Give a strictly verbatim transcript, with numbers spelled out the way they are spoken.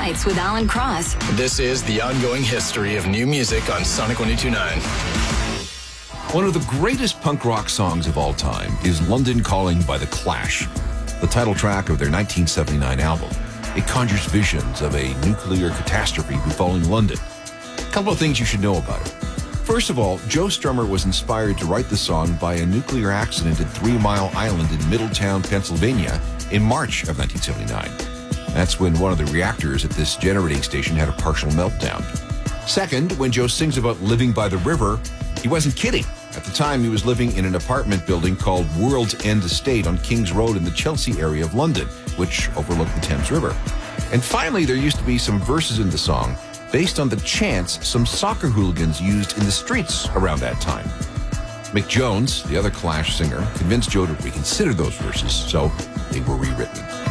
Nights with Alan Cross. This is the ongoing history of new music on Sonic one oh two point nine. One of the greatest punk rock songs of all time is London Calling by The Clash, the title track of their nineteen seventy-nine album. It conjures visions of a nuclear catastrophe befalling London. A couple of things you should know about it. First of all, Joe Strummer was inspired to write the song by a nuclear accident at Three Mile Island in Middletown, Pennsylvania in March of nineteen seventy-nine. That's when one of the reactors at this generating station had a partial meltdown. Second, when Joe sings about living by the river, he wasn't kidding. At the time, he was living in an apartment building called World's End Estate on King's Road in the Chelsea area of London, which overlooked the Thames River. And finally, there used to be some verses in the song based on the chants some soccer hooligans used in the streets around that time. Mick Jones, the other Clash singer, convinced Joe to reconsider those verses, so they were rewritten.